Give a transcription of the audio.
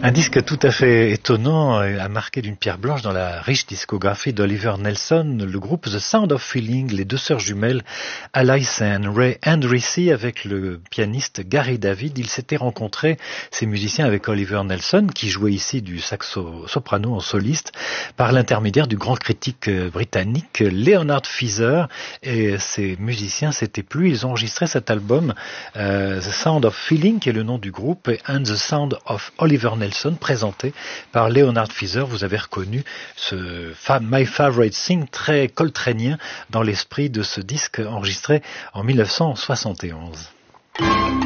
Un disque tout à fait étonnant a marqué d'une pierre blanche dans la riche discographie d'Oliver Nelson, le groupe The Sound of Feeling, les deux sœurs jumelles Alice et Ray Andrissy avec le pianiste Gary David. Ils s'étaient rencontrés, ces musiciens, avec Oliver Nelson, qui jouait ici du saxo soprano en soliste, par l'intermédiaire du grand critique britannique Leonard Feather. Et ces musiciens s'étaient plu, ils ont enregistré cet album The Sound of Feeling, qui est le nom du groupe, and The Sound of Oliver Nelson, présenté par Leonard Feather. Vous avez reconnu ce My Favorite Thing très coltranien dans l'esprit de ce disque enregistré en 1971.